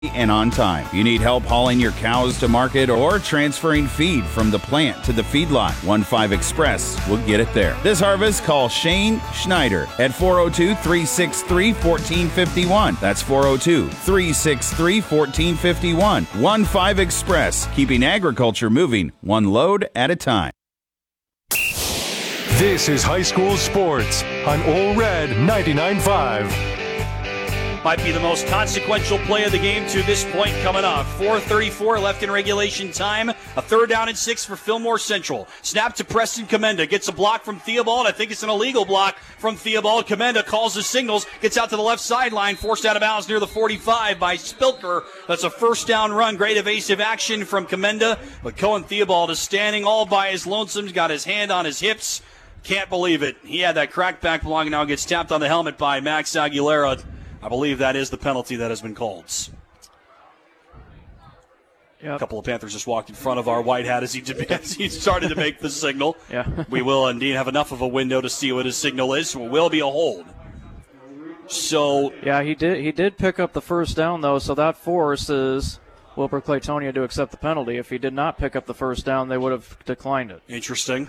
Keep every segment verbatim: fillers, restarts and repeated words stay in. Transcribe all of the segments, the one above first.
and on time. You need help hauling your cows to market or transferring feed from the plant to the feedlot? one five Express will get it there. This harvest, call Shane Schneider at four oh two, three six three, one four five one. That's four oh two, three six three, one four five one. one five Express, keeping agriculture moving one load at a time. This is high school sports on Ole Red ninety-nine point five. Might be the most consequential play of the game to this point coming up. four thirty-four left in regulation time. A third down and six for Fillmore Central. Snap to Preston Commenda. Gets a block from Theobald. I think it's an illegal block from Theobald. Commenda calls the signals. Gets out to the left sideline. Forced out of bounds near the forty-five by Spilker. That's a first down run. Great evasive action from Commenda. But Cohen Theobald is standing all by his lonesome. He's got his hand on his hips. Can't believe it. He had that crackback block and now gets tapped on the helmet by Max Aguilera. I believe that is the penalty that has been called. Yep. A couple of Panthers just walked in front of our white hat as he, did, as he started to make the signal. Yeah. We will indeed have enough of a window to see what his signal is, so it will be a hold. So yeah, he did he did pick up the first down, though, so that forces Wilbur Claytonia to accept the penalty. If he did not pick up the first down, they would have declined it. Interesting.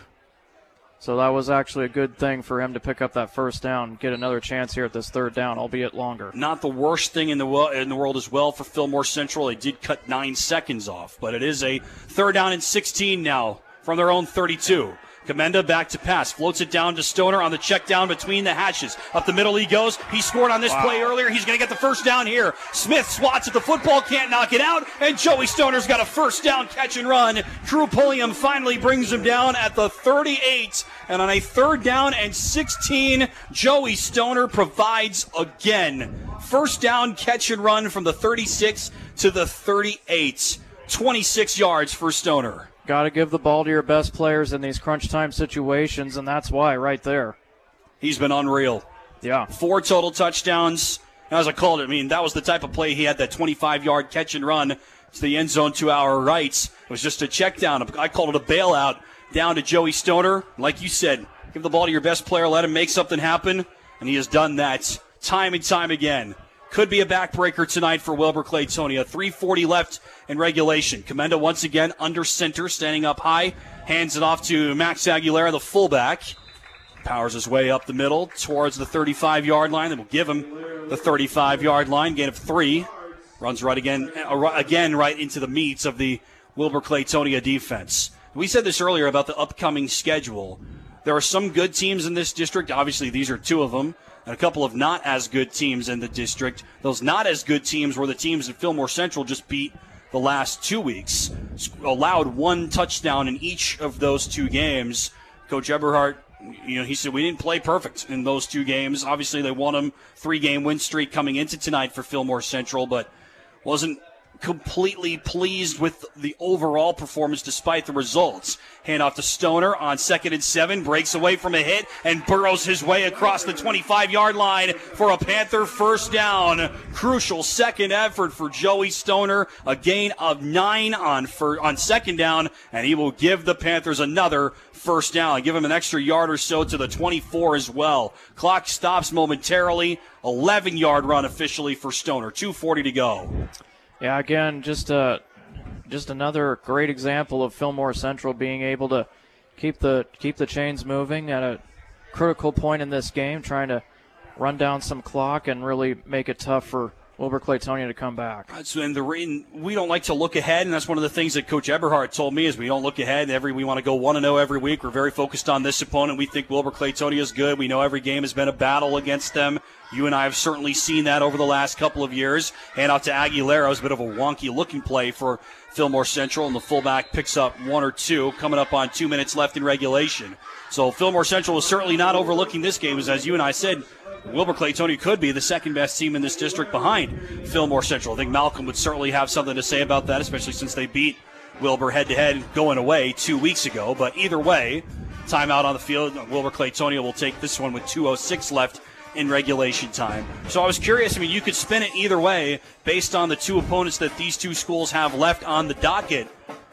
So that was actually a good thing for him to pick up that first down, get another chance here at this third down, albeit longer. Not the worst thing in the wo- in the world as well for Fillmore Central. They did cut nine seconds off, but it is a third down and sixteen now from their own thirty-two. Commenda back to pass. Floats it down to Stoner on the check down between the hatches. Up the middle he goes. He scored on this wow. play earlier. He's going to get the first down here. Smith swats at the football, can't knock it out, and Joey Stoner's got a first down catch and run. Drew Pulliam finally brings him down at the thirty-eight, and on a third down and sixteen, Joey Stoner provides again. First down catch and run from the thirty-six to the thirty-eight. twenty-six yards for Stoner. Got to give the ball to your best players in these crunch time situations, and that's why right there. He's been unreal. Yeah. Four total touchdowns. As I called it, I mean, that was the type of play he had, that twenty-five-yard catch and run to the end zone to our right. It was just a check down. I called it a bailout down to Joey Stoner. Like you said, give the ball to your best player, let him make something happen, and he has done that time and time again. Could be a backbreaker tonight for Wilbur Claytonia. three forty left in regulation. Commenda once again under center, standing up high. Hands it off to Max Aguilera, the fullback. Powers his way up the middle towards the thirty-five-yard line. They will give him the thirty-five-yard line. Gain of three. Runs right again, again right into the meats of the Wilbur Claytonia defense. We said this earlier about the upcoming schedule. There are some good teams in this district. Obviously, these are two of them. And a couple of not as good teams in the district. Those not as good teams were the teams that Fillmore Central just beat the last two weeks. Allowed one touchdown in each of those two games. Coach Eberhardt, you know, he said we didn't play perfect in those two games. Obviously, they won them three-game win streak coming into tonight for Fillmore Central, but wasn't completely pleased with the overall performance despite the results. Hand off to Stoner on second and seven, breaks away from a hit and burrows his way across the twenty-five-yard line for a Panther first down. Crucial second effort for Joey Stoner, a gain of nine on for, on second down, and he will give the Panthers another first down. Give him an extra yard or so to the twenty-four as well. Clock stops momentarily. eleven-yard run officially for Stoner. two forty to go. Yeah, again, just uh, just another great example of Fillmore Central being able to keep the keep the chains moving at a critical point in this game, trying to run down some clock and really make it tough for Wilbur Claytonia to come back. And the and we don't like to look ahead, and that's one of the things that Coach Eberhardt told me is we don't look ahead. Every we want to go one and zero every week. We're very focused on this opponent. We think Wilbur Claytonia is good. We know every game has been a battle against them. You and I have certainly seen that over the last couple of years. Hand out to Aguilera. It was a bit of a wonky-looking play for Fillmore Central, and the fullback picks up one or two, coming up on two minutes left in regulation. So Fillmore Central is certainly not overlooking this game, as you and I said, Wilbur Claytonia could be the second-best team in this district behind Fillmore Central. I think Malcolm would certainly have something to say about that, especially since they beat Wilbur head-to-head going away two weeks ago. But either way, timeout on the field. Wilbur Claytonia will take this one with two oh six left in regulation time. So I was curious, I mean, you could spin it either way based on the two opponents that these two schools have left on the docket,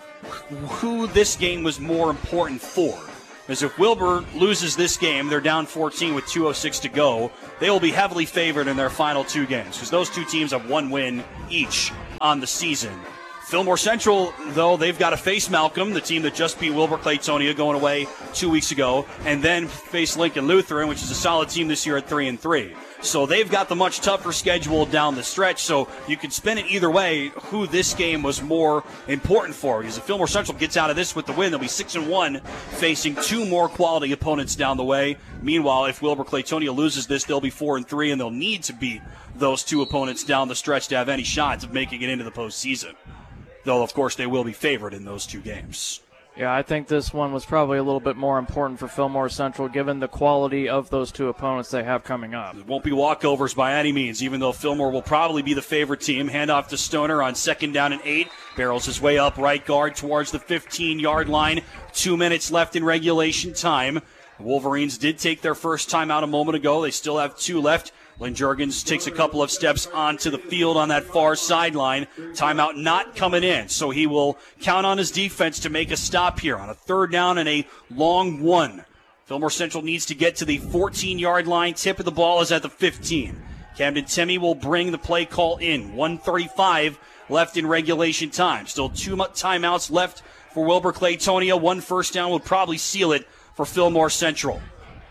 who this game was more important for. Because if Wilbur loses this game, they're down fourteen with two oh six to go. They will be heavily favored in their final two games because those two teams have one win each on the season. Fillmore Central, though, they've got to face Malcolm, the team that just beat Wilber-Claytonia going away two weeks ago, and then face Lincoln Lutheran, which is a solid team this year at three and three. So they've got the much tougher schedule down the stretch, so you can spin it either way who this game was more important for. Because if Fillmore Central gets out of this with the win, they'll be six and one, facing two more quality opponents down the way. Meanwhile, if Wilber-Claytonia loses this, they'll be four and three, and they'll need to beat those two opponents down the stretch to have any shots of making it into the postseason. Though, of course, they will be favored in those two games. Yeah, I think this one was probably a little bit more important for Fillmore Central given the quality of those two opponents they have coming up. It won't be walkovers by any means, even though Fillmore will probably be the favorite team. Handoff to Stoner on second down and eight. Barrels his way up right guard towards the fifteen-yard line. Two minutes left in regulation time. The Wolverines did take their first timeout a moment ago. They still have two left. Lynn Jurgens takes a couple of steps onto the field on that far sideline. Timeout not coming in, so he will count on his defense to make a stop here on a third down and a long one. Fillmore Central needs to get to the fourteen-yard line. Tip of the ball is at the fifteen. Camden Timmy will bring the play call in. one thirty-five left in regulation time. Still two timeouts left for Wilber-Claytonia. One first down will probably seal it for Fillmore Central.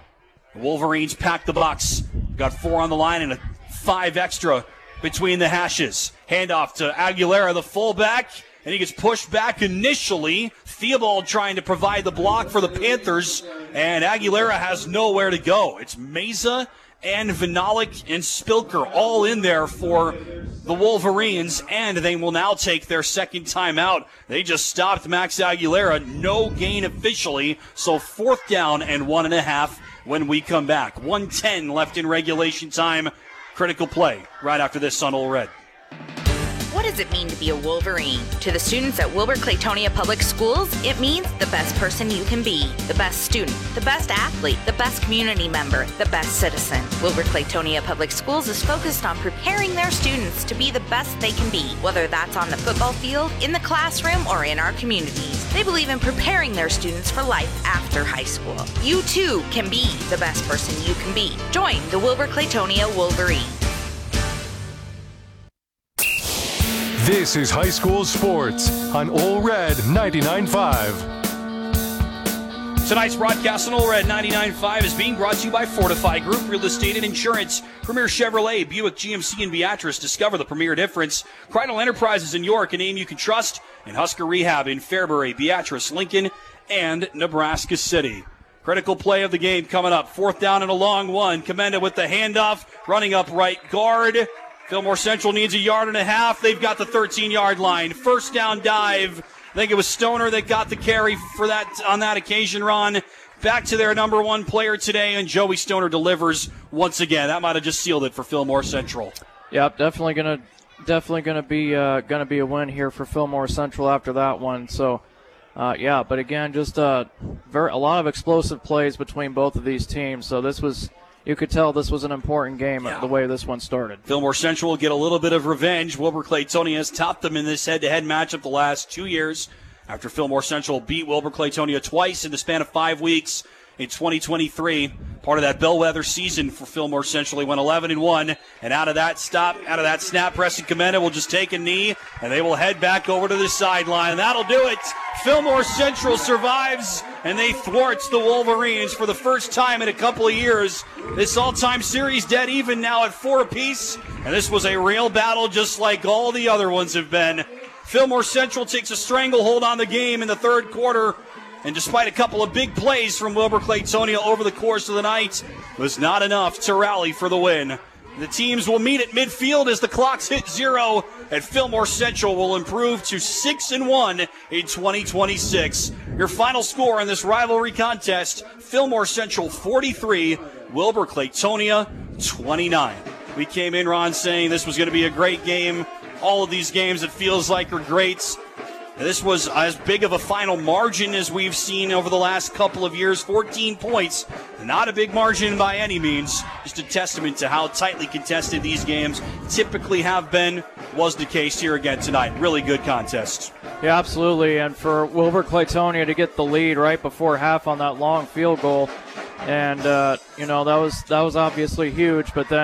The Wolverines pack the box. Got four on the line and a five extra between the hashes. Handoff to Aguilera, the fullback, and he gets pushed back initially. Theobald trying to provide the block for the Panthers, and Aguilera has nowhere to go. It's Meza and Vinalik and Spilker all in there for the Wolverines, and they will now take their second timeout. They just stopped Max Aguilera. No gain officially, so fourth down and one and a half when we come back. one ten left in regulation time. Critical play right after this on Ole Red. What does it mean to be a Wolverine? To the students at Wilber-Claytonia Public Schools, it means the best person you can be, the best student, the best athlete, the best community member, the best citizen. Wilber-Claytonia Public Schools is focused on preparing their students to be the best they can be, whether that's on the football field, in the classroom, or in our communities. They believe in preparing their students for life after high school. You too can be the best person you can be. Join the Wilber-Claytonia Wolverines. This is high school sports on Ole Red ninety-nine point five. Tonight's broadcast on Ole Red ninety-nine point five is being brought to you by Fortify Group, Real Estate and Insurance, Premier Chevrolet, Buick G M C, and Beatrice. Discover the premier difference. Cridle Enterprises in York, a name you can trust, and Husker Rehab in Fairbury, Beatrice, Lincoln, and Nebraska City. Critical play of the game coming up. Fourth down and a long one. Commenda with the handoff, running up right guard. Fillmore Central needs a yard and a half. They've got the thirteen-yard line. First down dive. I think it was Stoner that got the carry for that on that occasion, Ron. Back to their number one player today, and Joey Stoner delivers once again. That might have just sealed it for Fillmore Central. Yep, definitely gonna definitely gonna be uh, gonna be a win here for Fillmore Central after that one. So, uh, yeah, but again, just uh, very, a lot of explosive plays between both of these teams. So this was. You could tell this was an important game yeah. the way this one started. Fillmore Central will get a little bit of revenge. Wilber-Claytonia has topped them in this head-to-head matchup the last two years after Fillmore Central beat Wilber-Claytonia twice in the span of five weeks in twenty twenty-three. Part of that bellwether season for Fillmore Central. He went eleven and one, and out of that stop, out of that snap, Preston Commenda will just take a knee, and they will head back over to the sideline. And that'll do it. Fillmore Central survives, and they thwart the Wolverines for the first time in a couple of years. This all-time series dead even now at four apiece, and this was a real battle just like all the other ones have been. Fillmore Central takes a stranglehold on the game in the third quarter, and despite a couple of big plays from Wilber-Claytonia over the course of the night, was not enough to rally for the win. The teams will meet at midfield as the clocks hit zero, and Fillmore Central will improve to six and one in twenty twenty-six. Your final score in this rivalry contest: Fillmore Central forty-three, Wilber-Claytonia twenty-nine. We came in, Ron, saying this was going to be a great game. All of these games, it feels like, are great. This was as big of a final margin as we've seen over the last couple of years. fourteen points. Not a big margin by any means. Just a testament to how tightly contested these games typically have been. Was the case here again tonight. Really good contest. Yeah, absolutely. And for Wilber-Claytonia to get the lead right before half on that long field goal. And, uh, you know, that was that was obviously huge. But then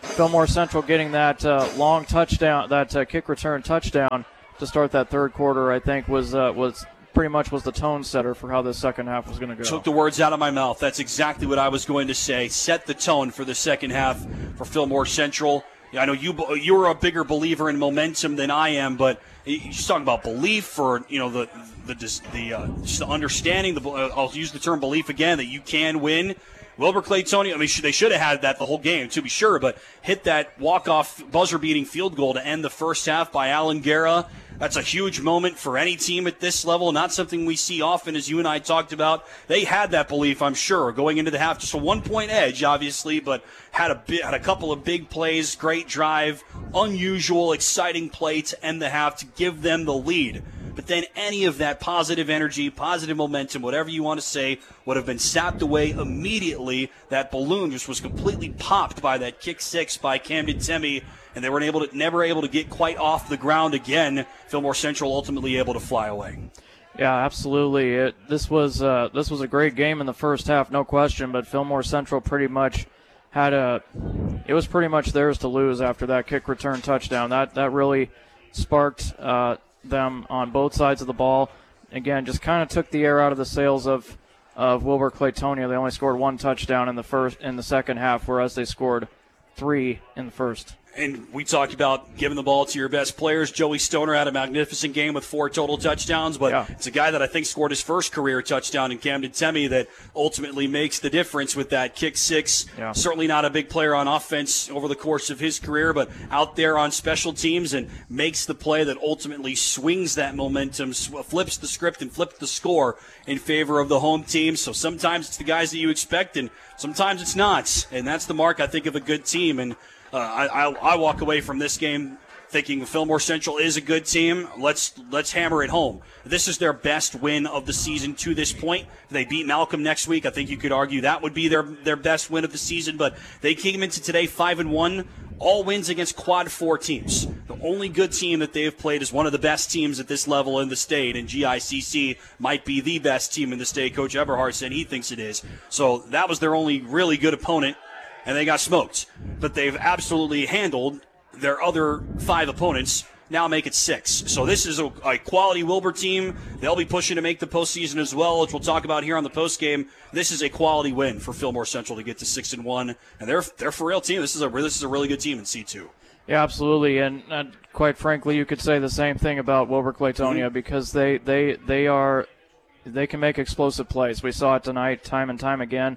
Fillmore Central getting that uh, long touchdown, that uh, kick return touchdown to start that third quarter, I think was uh, was pretty much was the tone setter for how the second half was going to go. Took the words out of my mouth. That's exactly what I was going to say. Set the tone for the second half for Fillmore Central. I know you you're a bigger believer in momentum than I am, but you just talking about belief, or you know the the the, uh, just the understanding. The uh, I'll use the term belief again, that you can win. Wilbur Claytonia, I mean, they should have had that the whole game, to be sure, but hit that walk-off buzzer-beating field goal to end the first half by Alan Guerra. That's a huge moment for any team at this level, not something we see often, as you and I talked about. They had that belief, I'm sure, going into the half. Just a one-point edge, obviously, but had a bit, had a couple of big plays, great drive, unusual, exciting play to end the half to give them the lead. But then any of that positive energy, positive momentum, whatever you want to say, would have been sapped away immediately. That balloon just was completely popped by that kick six by Camden Temme, and they were able to, never able to get quite off the ground again. Fillmore Central ultimately able to fly away. Yeah, absolutely. It, this was uh, this was a great game in the first half, no question. But Fillmore Central pretty much had a. It was pretty much theirs to lose after that kick return touchdown. That that really sparked Uh, them on both sides of the ball. Again, just kind of took the air out of the sails of of Wilbur Claytonia. They only scored one touchdown in the first in the second half, whereas they scored three in the first. And we talked about giving the ball to your best players. Joey Stoner had a magnificent game with four total touchdowns, but yeah. It's a guy that I think scored his first career touchdown in Camden Temme that ultimately makes the difference with that kick six. Yeah. Certainly not a big player on offense over the course of his career, but out there on special teams and makes the play that ultimately swings that momentum, flips the script and flips the score in favor of the home team. So sometimes it's the guys that you expect, and sometimes it's not. And that's the mark, I think, of a good team. And Uh, I, I, I walk away from this game thinking Fillmore Central is a good team. Let's let's hammer it home. This is their best win of the season to this point. If they beat Malcolm next week, I think you could argue that would be their, their best win of the season. But they came into today five and one, all wins against quad four teams. The only good team that they have played is one of the best teams at this level in the state, and G I C C might be the best team in the state. Coach Eberhard said he thinks it is. So that was their only really good opponent, and they got smoked. But they've absolutely handled their other five opponents, now make it six. So this is a, a quality Wilbur team. They'll be pushing to make the postseason as well, which we'll talk about here on the postgame. This is a quality win for Fillmore Central to get to six and one, and they're they're for real team. This is a this is a really good team in C two. Yeah, absolutely, and uh, quite frankly, you could say the same thing about Wilbur Claytonia mm-hmm. because they they they are they can make explosive plays. We saw it tonight, time and time again.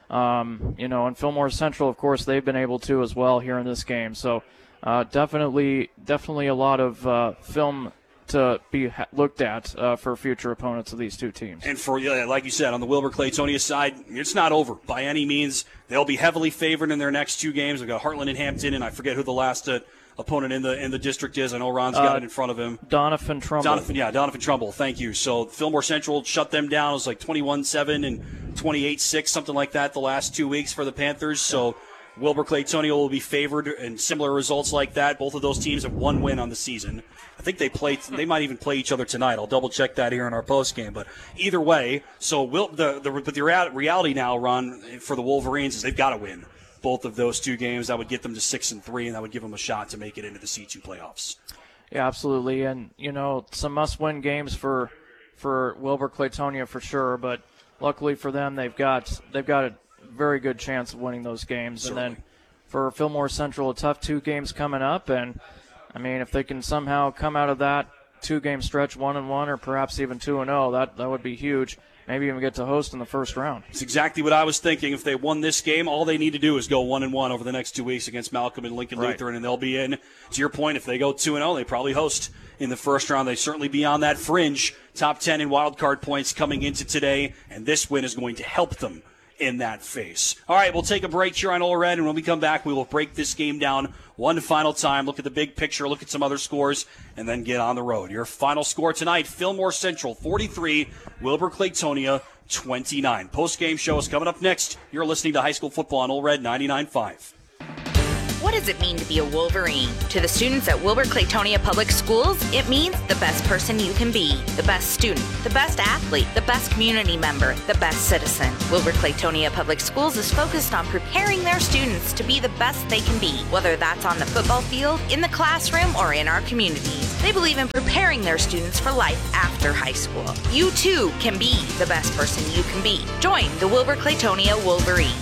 Um, you know, and Fillmore Central, of course, they've been able to as well here in this game. So uh, definitely, definitely a lot of uh, film to be ha- looked at uh, for future opponents of these two teams. And for, yeah, like you said, on the Wilbur Claytonia side, it's not over by any means. They'll be heavily favored in their next two games. We've got Heartland and Hampton, and I forget who the last uh, opponent in the in the district is. I know Ron's got uh, it in front of him. Donovan Trumbull. Donovan, yeah, Donovan Trumbull. Thank you. So Fillmore Central shut them down. It was like twenty-one seven and twenty-eight six, something like that, the last two weeks for the Panthers. So Wilbur Claytonia will be favored, and similar results like that. Both of those teams have one win on the season. I think they play. They might even play each other tonight. I'll double check that here in our post game. But either way, so will, the the but the reality now, Ron, for the Wolverines is they've got to win both of those two games. That would get them to six and three, and that would give them a shot to make it into the C two playoffs. Yeah, absolutely, and you know some must-win games for for Wilbur Claytonia for sure. But luckily for them, they've got they've got a very good chance of winning those games. Certainly. And then for Fillmore Central, a tough two games coming up, and I mean if they can somehow come out of that two-game stretch one and one, or perhaps even two and zero, that that would be huge. Maybe even get to host in the first round. It's exactly what I was thinking. If they won this game, all they need to do is go one and one over the next two weeks against Malcolm and Lincoln right. Lutheran, and they'll be in. To your point, if they go two and zero, they probably host in the first round. They certainly be on that fringe, top ten in wild card points coming into today, and this win is going to help them in that phase. All right, we'll take a break here on Ole Red, and when we come back, we will break this game down one final time, look at the big picture, look at some other scores, and then get on the road. Your final score tonight, Fillmore Central forty-three, Wilbur Claytonia twenty-nine. Post-game show is coming up next. You're listening to High School Football on Ole Red ninety-nine point five. What does it mean to be a Wolverine? To the students at Wilber-Claytonia Public Schools, it means the best person you can be, the best student, the best athlete, the best community member, the best citizen. Wilber-Claytonia Public Schools is focused on preparing their students to be the best they can be, whether that's on the football field, in the classroom, or in our communities. They believe in preparing their students for life after high school. You too can be the best person you can be. Join the Wilber-Claytonia Wolverines.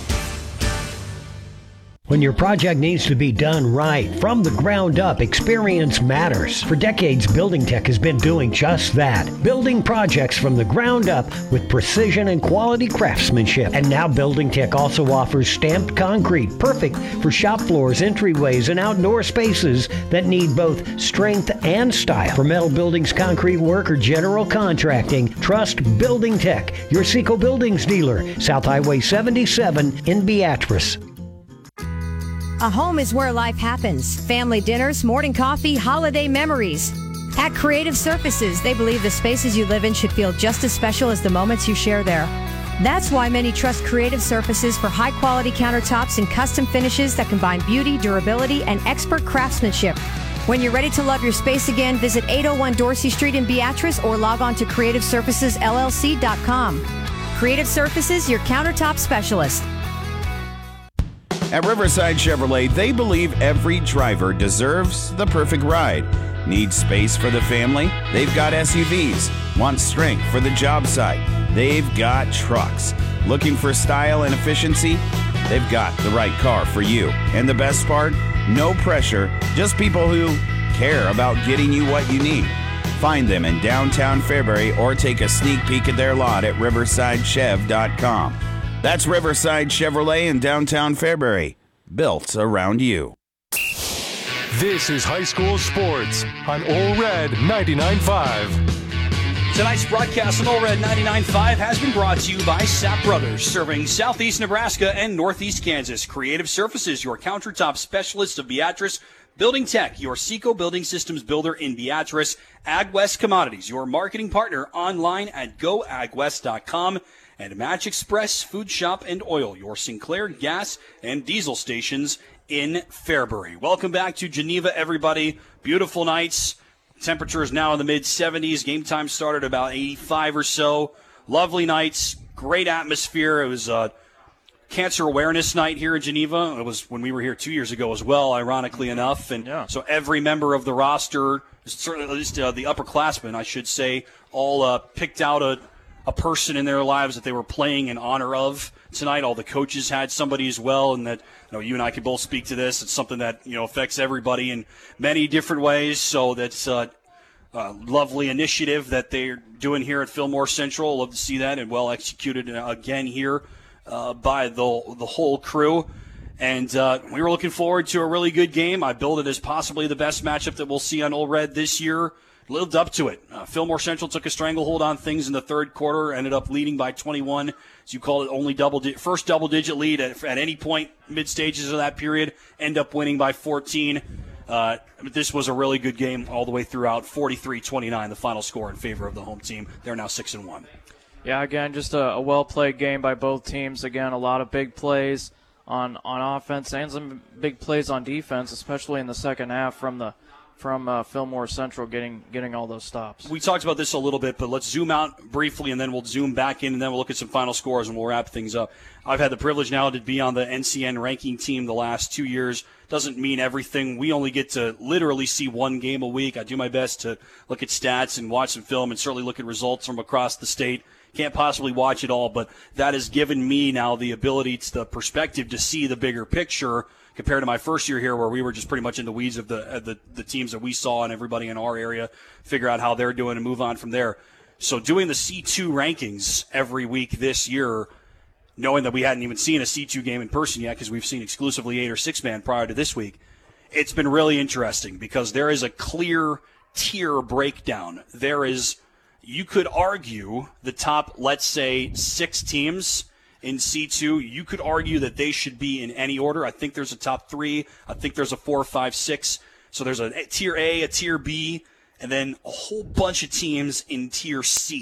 When your project needs to be done right, from the ground up, experience matters. For decades, Building Tech has been doing just that. Building projects from the ground up with precision and quality craftsmanship. And now Building Tech also offers stamped concrete, perfect for shop floors, entryways, and outdoor spaces that need both strength and style. For metal buildings, concrete work, or general contracting, trust Building Tech, your Seco Buildings dealer, South Highway seventy-seven in Beatrice. A home is where life happens. Family dinners, morning coffee, holiday memories. At Creative Surfaces, they believe the spaces you live in should feel just as special as the moments you share there. That's why many trust Creative Surfaces for high-quality countertops and custom finishes that combine beauty, durability, and expert craftsmanship. When you're ready to love your space again, visit eight oh one Dorsey Street in Beatrice or log on to creative surfaces l l c dot com. Creative Surfaces, your countertop specialist. At Riverside Chevrolet, they believe every driver deserves the perfect ride. Need space for the family? They've got S U Vs. Want strength for the job site? They've got trucks. Looking for style and efficiency? They've got the right car for you. And the best part? No pressure, just people who care about getting you what you need. Find them in downtown Fairbury or take a sneak peek at their lot at riverside chev dot com. That's Riverside Chevrolet in downtown Fairbury, built around you. This is high school sports on All Red ninety-nine point five. Tonight's broadcast on All Red ninety-nine point five has been brought to you by Sapp Brothers, serving southeast Nebraska and northeast Kansas. Creative Surfaces, your countertop specialist of Beatrice. Building Tech, your Seco Building Systems builder in Beatrice. AgWest Commodities, your marketing partner online at go ag west dot com. And Match Express Food Shop and Oil, your Sinclair gas and diesel stations in Fairbury. Welcome back to Geneva, everybody. Beautiful nights. Temperature is now in the mid seventies. Game time started about eighty-five or so. Lovely nights. Great atmosphere. It was a Cancer Awareness Night here in Geneva. It was when we were here two years ago as well, ironically enough. And yeah. So every member of the roster, certainly at least uh, the upperclassmen, I should say, all uh, picked out a a person in their lives that they were playing in honor of tonight. All the coaches had somebody as well, and that, you know, you and I could both speak to this. It's something that, you know, affects everybody in many different ways. So that's a, a lovely initiative that they're doing here at Fillmore Central. Love to see that, and well executed again here uh, by the the whole crew. And uh, we were looking forward to a really good game. I billed it as possibly the best matchup that we'll see on Old Red this year. Lived up to it. Uh, Fillmore Central took a stranglehold on things in the third quarter, ended up leading by twenty-one, as you call it, only double di- first double-digit lead at, at any point mid-stages of that period, end up winning by fourteen. Uh, this was a really good game all the way throughout, forty-three twenty-nine, the final score in favor of the home team. They're now six and one. Yeah, again, just a, a well-played game by both teams. Again, a lot of big plays on, on offense and some big plays on defense, especially in the second half from the from uh, Fillmore Central getting getting all those stops. We talked about this a little bit, but let's zoom out briefly, and then we'll zoom back in, and then we'll look at some final scores, and we'll wrap things up. I've had the privilege now to be on the N C N ranking team the last two years. Doesn't mean everything. We only get to literally see one game a week. I do my best to look at stats and watch some film and certainly look at results from across the state. Can't possibly watch it all, but that has given me now the ability, to the perspective to see the bigger picture compared to my first year here, where we were just pretty much in the weeds of the, of the the teams that we saw and everybody in our area, figure out how they're doing and move on from there. So doing the C two rankings every week this year, knowing that we hadn't even seen a C two game in person yet because we've seen exclusively eight or six man prior to this week, it's been really interesting because there is a clear tier breakdown. There is, you could argue, the top, let's say, six teams in C two, you could argue that they should be in any order. I think there's a top three. I think there's a four, five, six. So there's a tier A, a tier B, and then a whole bunch of teams in tier C.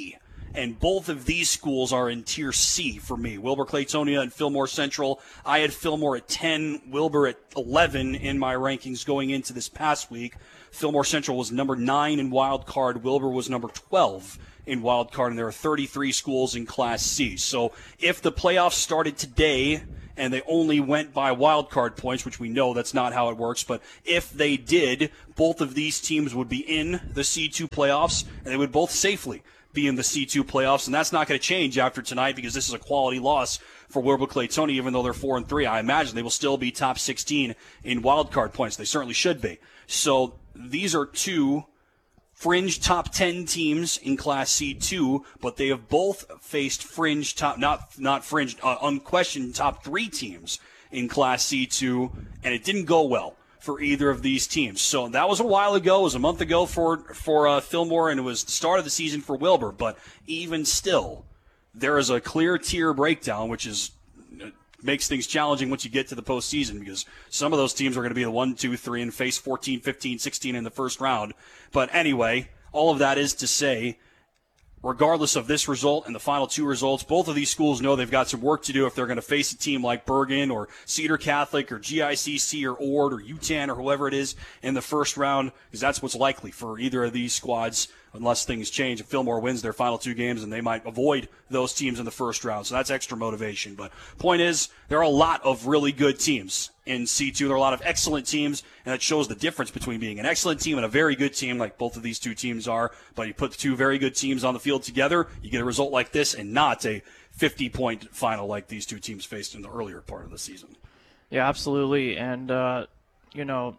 And both of these schools are in Tier C for me. Wilber-Clatonia and Fillmore Central. I had Fillmore at ten, Wilbur at eleven in my rankings going into this past week. Fillmore Central was number nine in wild card. Wilbur was number twelve in wild card, and there are thirty-three schools in Class C. So if the playoffs started today and they only went by wild card points, which we know that's not how it works, but if they did, both of these teams would be in the C two playoffs, and they would both safely be in the C two playoffs, and that's not going to change after tonight because this is a quality loss for Wilber-Clatonia, even though they're four and three. I imagine they will still be top sixteen in wild card points. They certainly should be. So these are two fringe top ten teams in Class C two, but they have both faced fringe top, not not fringe, uh, unquestioned top three teams in Class C two, and it didn't go well for either of these teams. So that was a while ago. It was a month ago for for uh, Fillmore, and it was the start of the season for Wilbur. But even still, there is a clear tier breakdown, which is makes things challenging once you get to the postseason, because some of those teams are going to be the one, two, three, and face fourteen, fifteen, sixteen in the first round. But anyway, all of that is to say, regardless of this result and the final two results, both of these schools know they've got some work to do if they're going to face a team like Bergen or Cedar Catholic or G I C C or Ord or U T A N or whoever it is in the first round, because that's what's likely for either of these squads unless things change. If Fillmore wins their final two games, and they might avoid those teams in the first round. So that's extra motivation. But point is, there are a lot of really good teams in C two. There are a lot of excellent teams, and it shows the difference between being an excellent team and a very good team, like both of these two teams are. But you put the two very good teams on the field together, you get a result like this, and not a fifty-point final like these two teams faced in the earlier part of the season. Yeah, absolutely. And, uh, you know,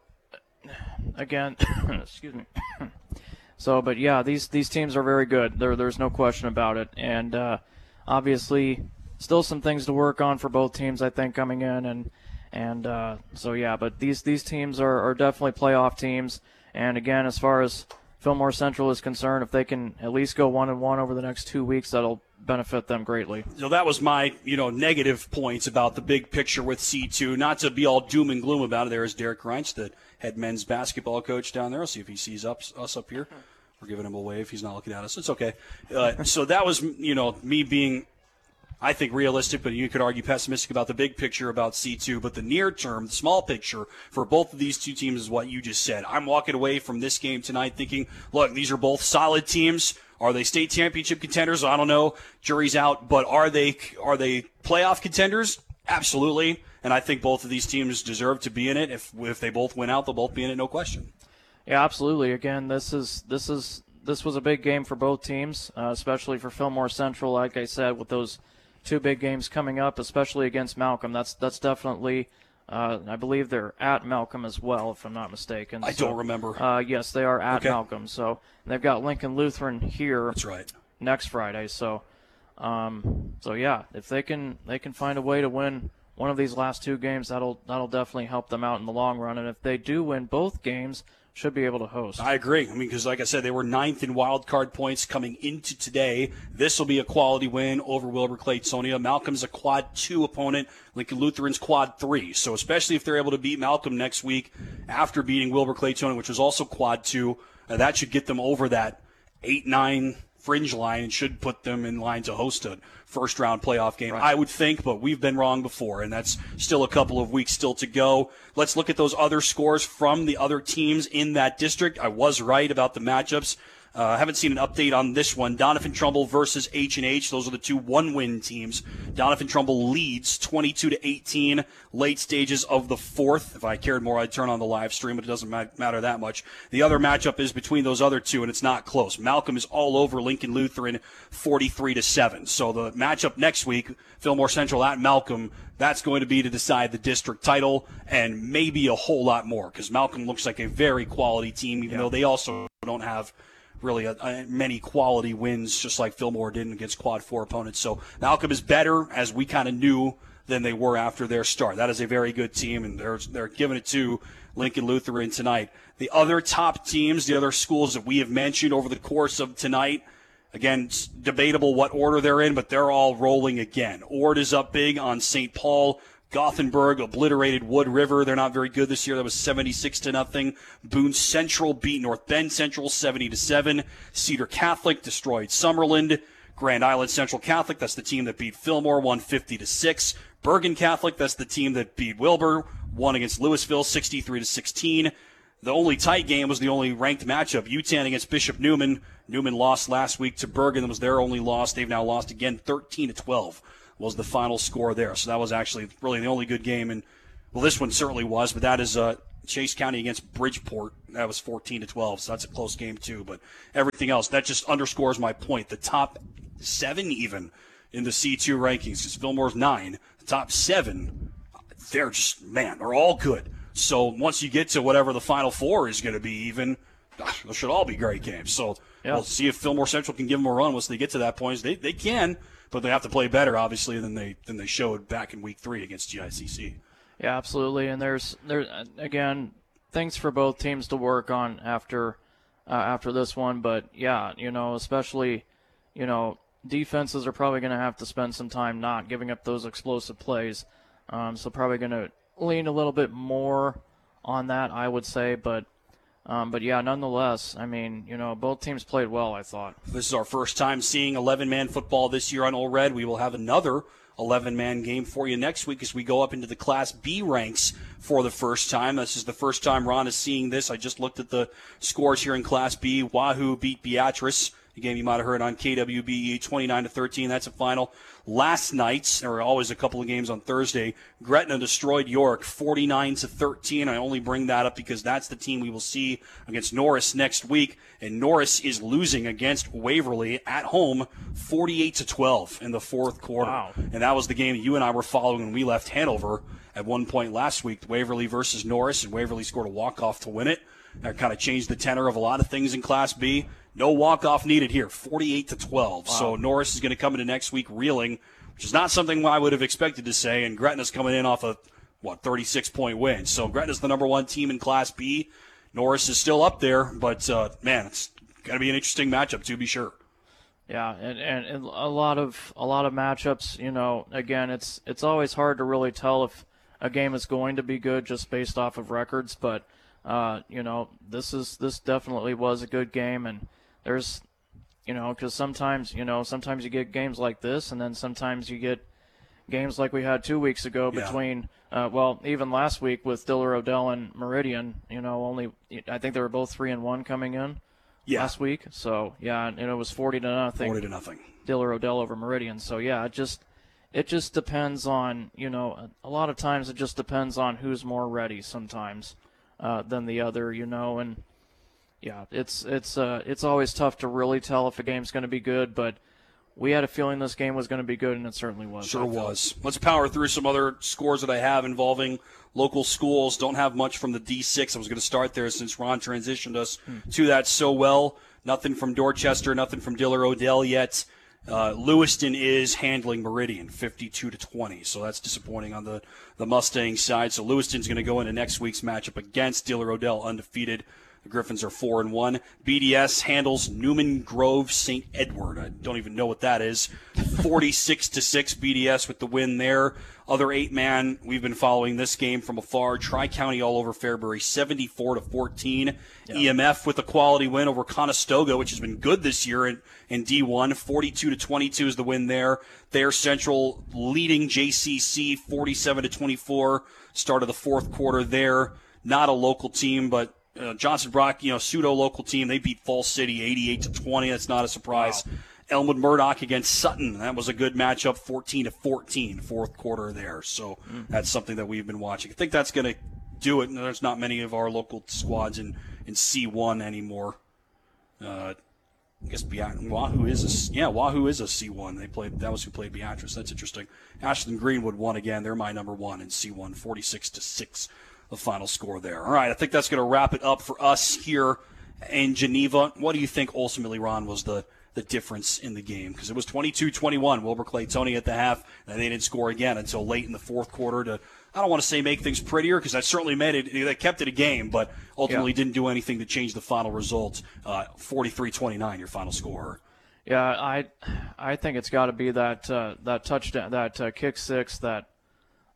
again, excuse me. So, but yeah, these these teams are very good. There, there's no question about it. And uh, obviously, still some things to work on for both teams, I think, coming in. And and uh, so yeah, but these these teams are, are definitely playoff teams. And again, as far as Fillmore Central is concerned, if they can at least go one and one over the next two weeks, that'll benefit them greatly. So that was my, you know, negative points about the big picture with C two. Not to be all doom and gloom about it. There is Derek Reinsch, the head men's basketball coach down there. I'll see if he sees up, us up here. We're giving him a wave. He's not looking at us. It's okay. Uh, so that was, you know, me being, I think, realistic, but you could argue pessimistic about the big picture about C two. But the near term, the small picture for both of these two teams is what you just said. I'm walking away from this game tonight thinking, look, these are both solid teams. Are they state championship contenders? I don't know. Jury's out. But are they are they playoff contenders? Absolutely. And I think both of these teams deserve to be in it. If if they both win out, they'll both be in it, no question. Yeah, absolutely. Again, this is this is this was a big game for both teams, uh, especially for Fillmore Central. Like I said, with those two big games coming up, especially against Malcolm, that's that's definitely. Uh, I believe they're at Malcolm as well, if I'm not mistaken. I so, don't remember. Uh, yes, they are at okay. Malcolm. So they've got Lincoln Lutheran here. That's right. Next Friday. So, um, so yeah, if they can they can find a way to win one of these last two games, that'll that'll definitely help them out in the long run. And if they do win both games, should be able to host. I agree. I mean, because like I said, they were ninth in wild card points coming into today. This will be a quality win over Wilber-Clatonia. Malcolm's a quad two opponent. Lincoln Lutheran's quad three. So especially if they're able to beat Malcolm next week after beating Wilber-Clatonia, which was also quad two, uh, that should get them over that eight nine fringe line and should put them in line to host a first-round playoff game, right. I would think, but we've been wrong before, and that's still a couple of weeks still to go. Let's look at those other scores from the other teams in that district. I was right about the matchups. I uh, haven't seen an update on this one. Doniphan Trumbull versus H and H. Those are the two one-win teams. Doniphan Trumbull leads twenty-two to eighteen, late stages of the fourth. If I cared more, I'd turn on the live stream, but it doesn't ma- matter that much. The other matchup is between those other two, and it's not close. Malcolm is all over Lincoln Lutheran, forty-three to seven. So the matchup next week, Fillmore Central at Malcolm, that's going to be to decide the district title and maybe a whole lot more, because Malcolm looks like a very quality team, even yeah. though they also don't have really a, a, many quality wins, just like Fillmore did against quad four opponents. So Malcolm is better, as we kind of knew, than they were after their start. That is a very good team, and they're they're giving it to Lincoln Lutheran tonight. The other top teams, the other schools that we have mentioned over the course of tonight, again, it's debatable what order they're in, but they're all rolling again. Ord is up big on Saint Paul. Gothenburg obliterated Wood River. They're not very good this year. That was seventy-six to nothing. Boone Central beat North Bend Central seventy to seven. Cedar Catholic destroyed Summerland. Grand Island Central Catholic, that's the team that beat Fillmore, won fifty to six. Bergen Catholic, that's the team that beat Wilbur, won against Louisville, sixty-three to sixteen. The only tight game was the only ranked matchup, U T A N against Bishop Neumann. Neumann lost last week to Bergen. That was their only loss. They've now lost again, thirteen to twelve was the final score there. So that was actually really the only good game. And, well, this one certainly was, but that is uh, Chase County against Bridgeport. That was fourteen to twelve, so that's a close game too. But everything else, that just underscores my point. The top seven even in the C two rankings, because Fillmore's nine, the top seven, they're just, man, they're all good. So once you get to whatever the Final Four is going to be even, gosh, those should all be great games. So yeah. We'll see if Fillmore Central can give them a run once they get to that point. They they can, but they have to play better, obviously, than they than they showed back in week three against G I C C. Yeah, absolutely. And there's, there again, things for both teams to work on after uh, after this one. But, yeah, you know, especially, you know, defenses are probably going to have to spend some time not giving up those explosive plays. Um, so probably going to lean a little bit more on that, I would say. But, um, but yeah, nonetheless, I mean, you know, both teams played well, I thought. This is our first time seeing eleven-man football this year on Ole Red. We will have another eleven-man game for you next week as we go up into the Class B ranks for the first time. This is the first time Ron is seeing this. I just looked at the scores here in Class B. Wahoo beat Beatrice, a game you might have heard on K W B E, twenty-nine to thirteen. That's a final. Last night, there were always a couple of games on Thursday, Gretna destroyed York forty-nine to thirteen. I only bring that up because that's the team we will see against Norris next week. And Norris is losing against Waverly at home forty-eight to twelve in the fourth quarter. Wow. And that was the game that you and I were following when we left Hanover at one point last week, Waverly versus Norris, and Waverly scored a walk-off to win it. That kind of changed the tenor of a lot of things in Class B. No walk-off needed here, forty-eight to twelve. Wow. So Norris is going to come into next week reeling, which is not something I would have expected to say, and Gretna's coming in off a, what, thirty-six point win. So Gretna's the number one team in Class B. Norris is still up there, but, uh, man, it's going to be an interesting matchup, to be sure. Yeah, and, and, and a lot of a lot of matchups, you know, again, it's it's always hard to really tell if a game is going to be good just based off of records, but uh, you know, this is this definitely was a good game, and there's, you know, because sometimes, you know, sometimes you get games like this, and then sometimes you get games like we had two weeks ago Yeah. between, uh, well, even last week with Diller Odell and Meridian, you know, only, I think they were both three and one coming in. Yeah. Last week, so yeah, and it was forty to nothing. Forty to nothing. Diller Odell over Meridian. So yeah, it just it just depends on, you know, a lot of times it just depends on who's more ready sometimes uh, than the other, you know, and yeah, it's it's uh, it's always tough to really tell if a game's going to be good, but we had a feeling this game was going to be good, and it certainly was. Sure was. Let's power through some other scores that I have involving local schools. Don't have much from the D six. I was going to start there since Ron transitioned us hmm. to that so well. Nothing from Dorchester, nothing from Diller Odell yet. Uh, Lewiston is handling Meridian, fifty-two to twenty, so that's disappointing on the, the Mustang side. So Lewiston's going to go into next week's matchup against Diller Odell undefeated. The Griffins are four and one. B D S handles Newman Grove Saint Edward. I don't even know what that is. forty-six to six B D S with the win there. Other eight-man, we've been following this game from afar. Tri-County all over Fairbury, seventy-four to fourteen. Yeah. E M F with a quality win over Conestoga, which has been good this year in, in D one. forty-two to twenty-two is the win there. Thayer Central leading J C C forty-seven to twenty-four. Start of the fourth quarter there. Not a local team, but Uh, Johnson Brock, you know, pseudo-local team, they beat Falls City eighty-eight to twenty. That's not a surprise. Wow. Elmwood Murdoch against Sutton. That was a good matchup, fourteen to fourteen, fourth quarter there. So mm-hmm. that's something that we've been watching. I think that's going to do it. There's not many of our local squads in, in C one anymore. Uh, I guess Beat- Wahoo is a, yeah, Wahoo is a C one. They played, that was who played Beatrice. That's interesting. Ashland Greenwood won again. They're my number one in C one, forty-six to six. The final score there. All right, I think that's going to wrap it up for us here in Geneva. What do you think ultimately, Ron, was the, the difference in the game? Because it was twenty-two twenty-one, Wilbur Claytonia at the half, and they didn't score again until late in the fourth quarter to, I don't want to say make things prettier, because that certainly made it, they kept it a game, but ultimately yeah. didn't do anything to change the final result. Uh, forty-three twenty-nine, your final score. Yeah, I I think it's got to be that uh, that touchdown, that uh, kick six that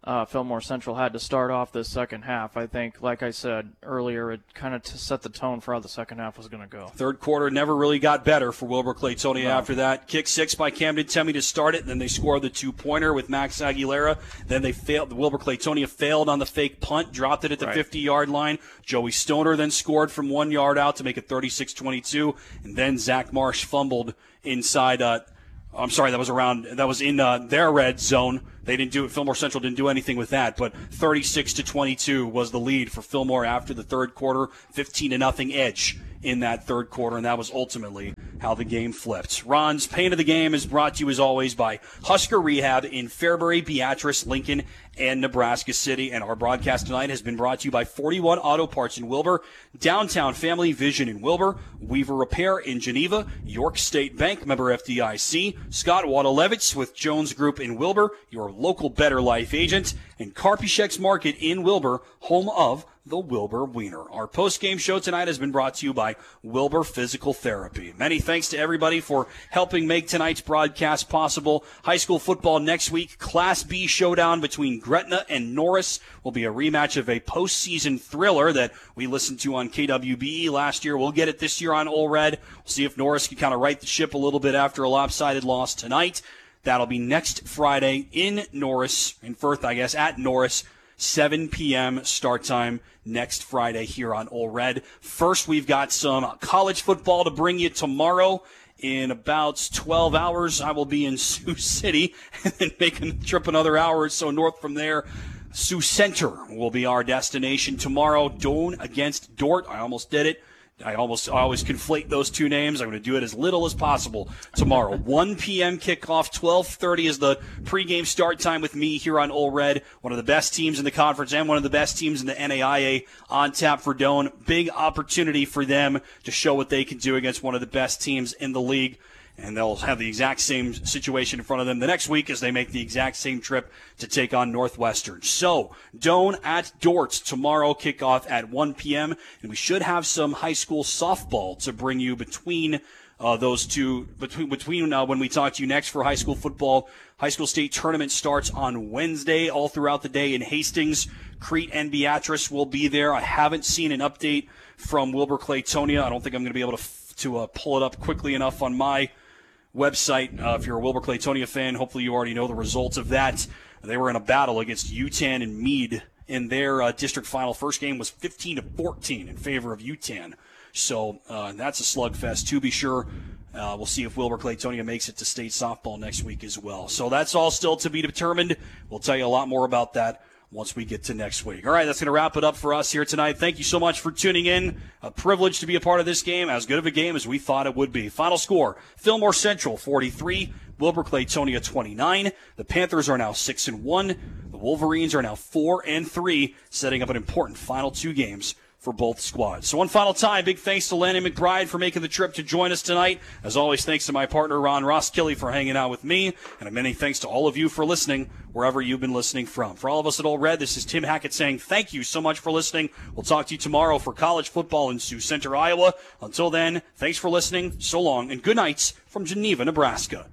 uh, Fillmore Central had to start off this second half. I think, like I said earlier, it kind of t- set the tone for how the second half was going to go. Third quarter never really got better for Wilber-Clatonia No. after that. Kick six by Camden Temme to start it. Then they scored the two-pointer with Max Aguilera. Then they failed. The Wilber-Clatonia failed on the fake punt, dropped it at the Right. fifty-yard line. Joey Stoner then scored from one yard out to make it thirty-six twenty-two. And then Zach Marsh fumbled inside uh, I'm sorry, that was around, that was in uh, their red zone. They didn't do it. Fillmore Central didn't do anything with that, but thirty-six to twenty-two was the lead for Fillmore after the third quarter, fifteen to nothing edge in that third quarter, and that was ultimately how the game flipped. Ron's Pain of the Game is brought to you as always by Husker Rehab in Fairbury, Beatrice, Lincoln, and Nebraska City. And our broadcast tonight has been brought to you by forty-one Auto Parts in Wilbur, Downtown Family Vision in Wilbur, Weaver Repair in Geneva, York State Bank, member F D I C, Scott Wadalevitz with Jones Group in Wilbur, your local Better Life agent, and Karpischek's Market in Wilbur, home of the Wilbur Wiener. Our post-game show tonight has been brought to you by Wilbur Physical Therapy. Many thanks to everybody for helping make tonight's broadcast possible. High school football next week, Class B showdown between Gretna and Norris will be a rematch of a postseason thriller that we listened to on K W B E last year. We'll get it this year on Ole Red. We'll see if Norris can kind of right the ship a little bit after a lopsided loss tonight. That'll be next Friday in Norris, in Firth, I guess, at Norris. seven p.m. start time next Friday here on Ole Red. First, we've got some college football to bring you tomorrow. In about twelve hours, I will be in Sioux City and then making the trip another hour or so north from there. Sioux Center will be our destination tomorrow. Doane against Dordt. I almost did it. I almost I always conflate those two names. I'm going to do it as little as possible tomorrow. one p.m. kickoff, twelve thirty is the pregame start time with me here on Ole Red. One of the best teams in the conference and one of the best teams in the N A I A on tap for Doane. Big opportunity for them to show what they can do against one of the best teams in the league. And they'll have the exact same situation in front of them the next week as they make the exact same trip to take on Northwestern. So, Doane at Dordt tomorrow, kickoff at one p.m. And we should have some high school softball to bring you between uh, those two, between between uh, when we talk to you next for high school football. High school state tournament starts on Wednesday all throughout the day in Hastings. Crete and Beatrice will be there. I haven't seen an update from Wilber-Clatonia. I don't think I'm going to be able to, to uh, pull it up quickly enough on my website. Uh, if you're a Wilber-Clatonia fan, hopefully you already know the results of that. They were in a battle against UTAN and Meade in their uh, district final. First game was fifteen to fourteen in favor of UTAN. So uh, that's a slugfest to be sure. Uh, we'll see if Wilber-Clatonia makes it to state softball next week as well. So that's all still to be determined. We'll tell you a lot more about that once we get to next week. All right, that's going to wrap it up for us here tonight. Thank you so much for tuning in. A privilege to be a part of this game, as good of a game as we thought it would be. Final score, Fillmore Central forty-three, Wilber-Clatonia twenty-nine. The Panthers are now six and one. The Wolverines are now four and three, setting up an important final two games for both squads. So one final time, big thanks to Landon McBride for making the trip to join us tonight. As always, thanks to my partner, Ron Roskilly, for hanging out with me. And many thanks to all of you for listening, wherever you've been listening from. For all of us at Ole Red, this is Tim Hackett saying thank you so much for listening. We'll talk to you tomorrow for college football in Sioux Center, Iowa. Until then, thanks for listening. So long, and good nights from Geneva, Nebraska.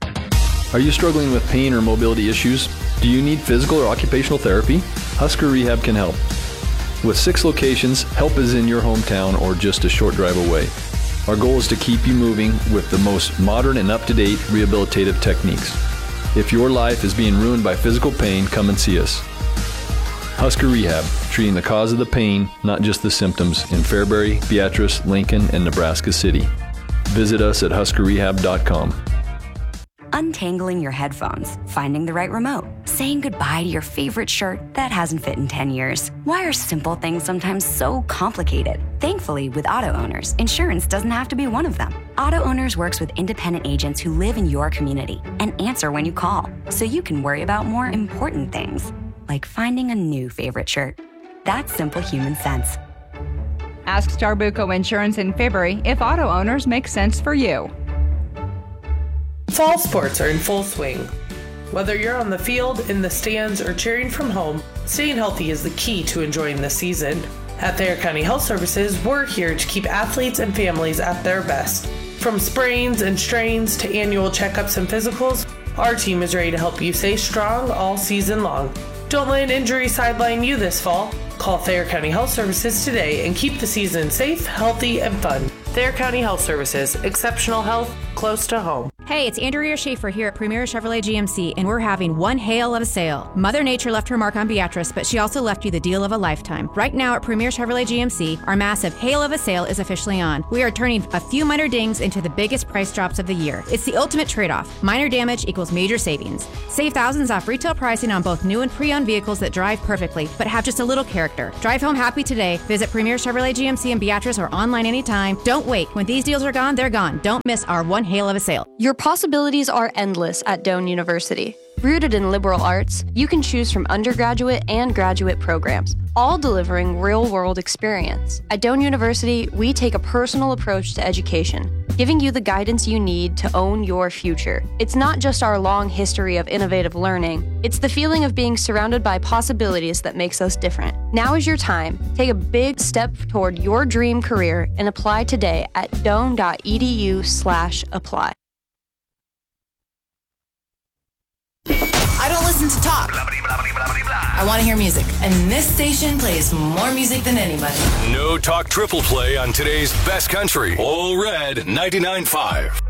Are you struggling with pain or mobility issues? Do you need physical or occupational therapy? Husker Rehab can help. With six locations, help is in your hometown or just a short drive away. Our goal is to keep you moving with the most modern and up-to-date rehabilitative techniques. If your life is being ruined by physical pain, come and see us. Husker Rehab, treating the cause of the pain, not just the symptoms, in Fairbury, Beatrice, Lincoln, and Nebraska City. Visit us at husker rehab dot com. Untangling your headphones, finding the right remote, saying goodbye to your favorite shirt that hasn't fit in ten years. Why are simple things sometimes so complicated? Thankfully, with Auto Owners, insurance doesn't have to be one of them. Auto Owners works with independent agents who live in your community and answer when you call, so you can worry about more important things, like finding a new favorite shirt. That's simple human sense. Ask Starbuco Insurance in Fairbury if Auto Owners make sense for you. Fall sports are in full swing. Whether you're on the field, in the stands, or cheering from home, staying healthy is the key to enjoying the season. At Thayer County Health Services, we're here to keep athletes and families at their best. From sprains and strains to annual checkups and physicals, our team is ready to help you stay strong all season long. Don't let an injury sideline you this fall. Call Thayer County Health Services today and keep the season safe, healthy, and fun. Thayer County Health Services, exceptional health close to home. Hey, it's Andrea Schaefer here at Premier Chevrolet G M C, and we're having one hail of a sale. Mother Nature left her mark on Beatrice, but she also left you the deal of a lifetime. Right now at Premier Chevrolet G M C, our massive hail of a sale is officially on. We are turning a few minor dings into the biggest price drops of the year. It's the ultimate trade-off. Minor damage equals major savings. Save thousands off retail pricing on both new and pre-owned vehicles that drive perfectly, but have just a little character. Drive home happy today. Visit Premier Chevrolet G M C in Beatrice or online anytime. Don't wait. When these deals are gone, they're gone. Don't miss our one hail of a sale. Your possibilities are endless at Doane University. Rooted in liberal arts, you can choose from undergraduate and graduate programs, all delivering real-world experience. At Doane University, we take a personal approach to education, giving you the guidance you need to own your future. It's not just our long history of innovative learning, it's the feeling of being surrounded by possibilities that makes us different. Now is your time. Take a big step toward your dream career and apply today at doane.edu slash apply. I don't listen to talk. I want to hear music. And this station plays more music than anybody. No talk triple play on today's best country. All Red ninety-nine point five.